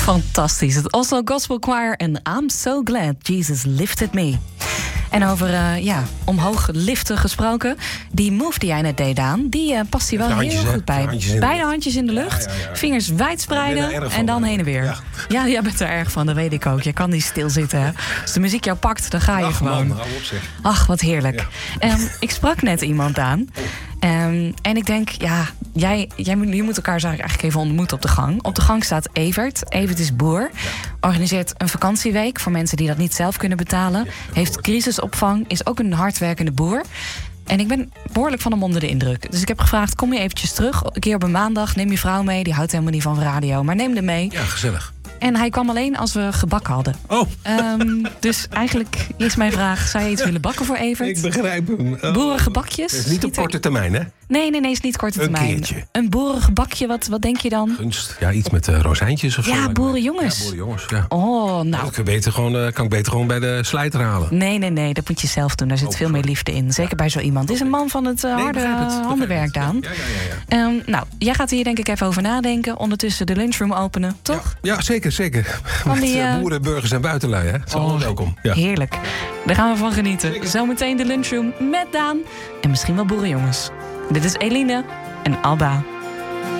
Fantastisch. Het Oslo Gospel Choir en I'm So Glad Jesus Lifted Me. En over omhoog liften gesproken. Die move die jij net deed, Daan, die past hier wel heel goed bij. Beide handjes in de lucht, vingers wijd spreiden en dan heen en weer. Ja, jij bent er erg van, dat weet ik ook. Je kan niet stilzitten. Hè? Als de muziek jou pakt, dan ga je gewoon. Man, hou op, zeg. Ach, wat heerlijk. Ja. Ik sprak net iemand aan. En ik denk, jullie moeten elkaar eigenlijk even ontmoeten op de gang. Op de gang staat Evert. Evert is boer. Organiseert een vakantieweek voor mensen die dat niet zelf kunnen betalen. Heeft crisisopvang. Is ook een hardwerkende boer. En ik ben behoorlijk van hem onder de indruk. Dus ik heb gevraagd, kom je eventjes terug. Een keer op een maandag, neem je vrouw mee. Die houdt helemaal niet van radio, maar neem hem mee. Ja, gezellig. En hij kwam alleen als we gebak hadden. Oh. Dus eigenlijk is mijn vraag, zou je iets willen bakken voor Evert? Ik begrijp hem. Oh. Boerengebakjes? Het is niet op korte termijn, hè? Nee, is niet korte termijn. Een keertje. Een boerengebakje, wat denk je dan? Gunst. Ja, iets met rozijntjes of zo. Ja, boerenjongens. Ja, boerenjongens, ja. Oh, nou. Dat kan ik beter gewoon bij de slijter halen. Nee, dat moet je zelf doen. Daar zit veel meer liefde in. Zeker bij zo iemand. Dit is een man van het harde handenwerk, Daan. Ja. Nou, jij gaat hier denk ik even over nadenken. Ondertussen de lunchroom openen, toch? Ja, zeker. Van die, boeren, burgers en buitenlui, hè? Is allemaal welkom. Ja. Heerlijk. Daar gaan we van genieten. Zometeen de lunchroom met Daan. En misschien wel boerenjongens. Dit is Eline en Alba.